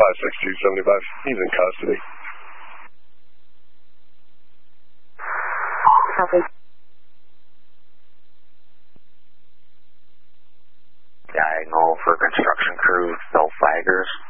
56275. He's in custody. Copy. Diagonal for construction crew, Bill Fagers.